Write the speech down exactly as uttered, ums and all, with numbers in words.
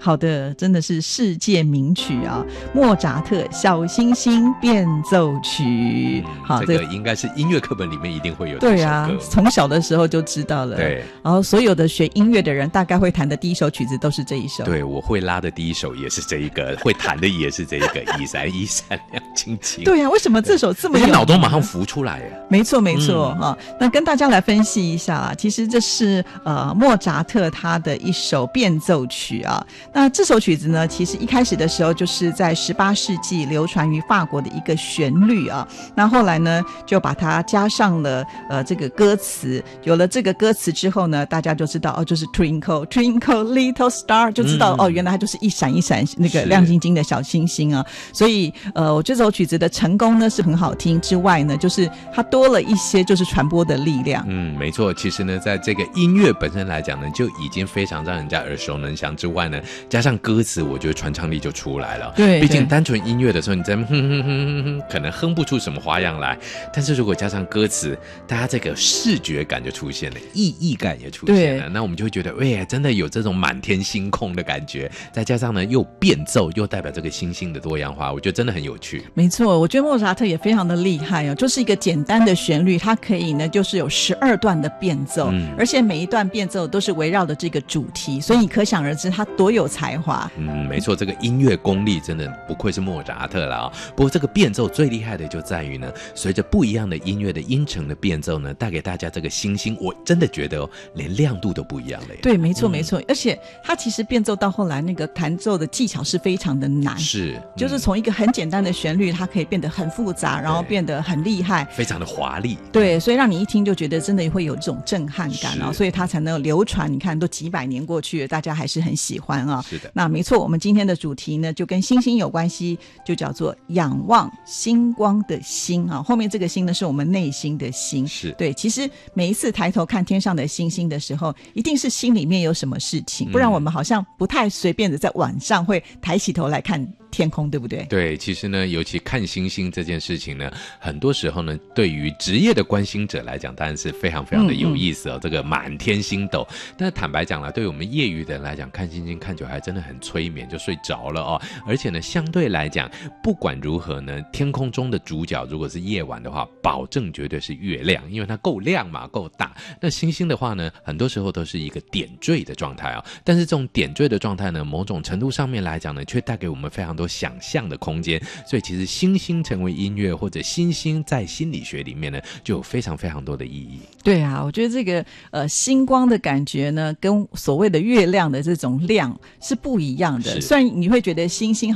好的，真的是世界名曲啊，莫扎特小星星变奏曲、 嗯、 好， 这个应该是音乐课本里面一定会有这首歌。 对啊，从小的时候就知道了。 对， 然后所有的学音乐的人大概会弹的第一首曲子都是这一首。 对，我会拉的第一首也是这一个，会弹的也是这一个一闪一闪亮晶晶。 对啊，为什么这首这么有名？ 脑中马上浮出来。 没错没错、嗯啊、那跟大家来分析一下啊，其实这是呃莫扎特他的一首变奏曲啊。那这首曲子呢，其实一开始的时候就是在十八世纪流传于法国的一个旋律啊。那后来呢，就把它加上了呃这个歌词，有了这个歌词之后呢，大家就知道哦，就是 Twinkle Twinkle Little Star， 就知道、嗯、哦，原来它就是一闪一闪那个亮晶晶的小星星啊。所以呃，我这首曲子的成功呢是很好听之外呢，就是它多了一些就是传播的力量。 嗯，没错。其实呢，在这个音乐本身来讲呢，就已经非常让人家耳熟能详之外呢，加上歌词，我觉得传唱力就出来了。 对， 毕竟单纯音乐的时候，你在哼哼哼哼哼，可能哼不出什么花样来。但是如果加上歌词，大家这个视觉感就出现了，意义感也出现了，那我们就会觉得，喂，真的有这种满天星空的感觉。再加上呢，又变奏，又代表这个星星的多样化，我觉得真的很有趣。 没错，我觉得莫扎特也非常的厉害哦，就是一个简单的旋律，它可以呢，就是有十二段的变奏、嗯，而且每一段变奏都是围绕着这个主题，所以你可想而知他多有才华。 嗯，没错，这个音乐功力真的不愧是莫扎特了啊、哦。不过这个变奏最厉害的就在于呢，随着不一样的音乐的音程的变奏呢，带给大家这个星星，我真的觉得哦，连亮度都不一样了耶。 对，没错、嗯、没错，而且他其实变奏到后来那个弹奏的技巧是非常的难， 是、嗯、 就是从一个很简单的旋律，它可以变得很复杂，然后变得很厉害， 非常的华丽。 对，所以让你一听就觉得真的会有这种震撼感啊，所以它才能流传。你看，都几百年过去了，大家还是很喜欢啊。 是的， 那没错，我们今天的主题呢，就跟星星有关系，就叫做仰望星光的星啊。后面这个星呢，是我们内心的星。 是， 对，其实每一次抬头看天上的星星的时候，一定是心里面有什么事情，不然我们好像不太随便的在晚上会抬起头来看天空，对不对？ 对，其实呢，尤其看星星这件事情呢，很多时候呢，对于职业的观星者来讲，当然是非常非常的有意思哦。嗯嗯这个满天星斗，但是坦白讲了，对于我们业余的人来讲，看星星看久还真的很催眠，就睡着了哦。而且呢，相对来讲，不管如何呢，天空中的主角如果是夜晚的话，保证绝对是月亮，因为它够亮嘛，够大。那星星的话呢，很多时候都是一个点缀的状态哦。但是这种点缀的状态呢，某种程度上面来讲呢，却带给我们非常多想象的空间。所以其实星星成为音乐，或者星星在心理学里面呢，就有非常非常多的意义。 对啊，我觉得这个呃星光的感觉呢，跟所谓的月亮的这种亮是不一样的。虽然你会觉得星星